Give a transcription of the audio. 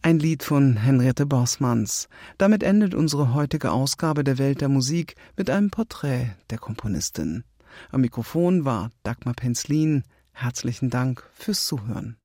Ein Lied von Henriette Borsmans. Damit endet unsere heutige Ausgabe der Welt der Musik mit einem Porträt der Komponistin. Am Mikrofon war Dagmar Penzlin. Herzlichen Dank fürs Zuhören.